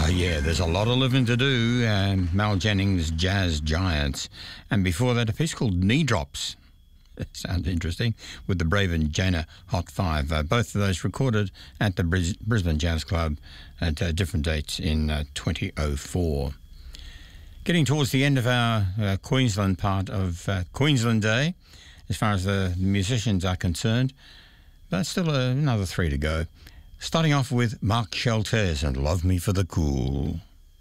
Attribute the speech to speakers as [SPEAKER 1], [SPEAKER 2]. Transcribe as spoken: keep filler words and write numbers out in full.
[SPEAKER 1] Oh, yeah, there's a lot of living to do. Um, Mal Jennings, Jazz Giants. And before that, a piece called Knee Drops. Sounds interesting. With the Brave and Jana Hot Five. Uh, both of those recorded at the Bris- Brisbane Jazz Club at uh, different dates in uh, twenty oh four. Getting towards the end of our uh, Queensland part of uh, Queensland Day, as far as the musicians are concerned. But still uh, another three to go. Starting off with Mark Shelters and Love Me for the Cool.